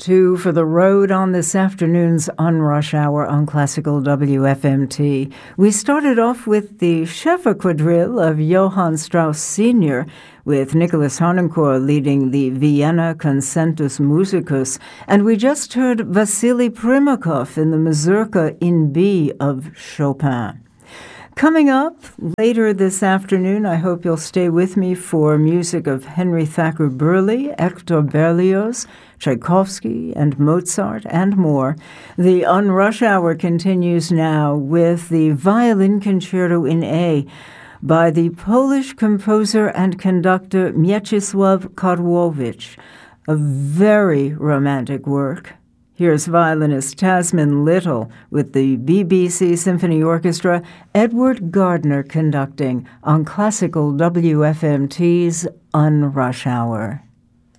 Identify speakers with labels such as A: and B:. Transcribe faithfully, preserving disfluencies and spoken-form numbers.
A: two for the road on this afternoon's On Rush Hour on Classical W F M T. We started off with the Schäfer Quadrille of Johann Strauss Senior, with Nicholas Harnoncourt leading the Vienna Concentus Musicus, and we just heard Vasily Primakov in the Mazurka in B of Chopin. Coming up later this afternoon, I hope you'll stay with me for music of Henry Thacker Burleigh, Hector Berlioz, Tchaikovsky, and Mozart, and more. The Unrush Hour continues now with the Violin Concerto in A by the Polish composer and conductor Mieczysław Karłowicz, a very romantic work. Here's violinist Tasman Little with the B B C Symphony Orchestra, Edward Gardner conducting on Classical W F M T's Unrush Hour.